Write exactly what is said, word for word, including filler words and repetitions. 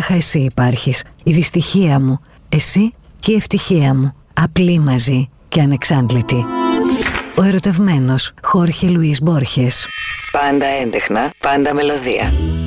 Μονάχα εσύ υπάρχεις, η δυστυχία μου, εσύ και η ευτυχία μου, απλή μαζί και ανεξάντλητη. Ο ερωτευμένος Χόρχε Λουίς Μπόρχες. Πάντα έντεχνα, πάντα μελωδία.